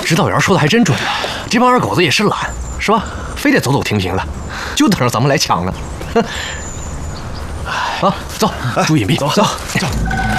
指导员说的还真准呢，这帮二狗子也是懒，是吧？非得走走停停的，就等着咱们来抢呢。啊，走，注意隐蔽，走。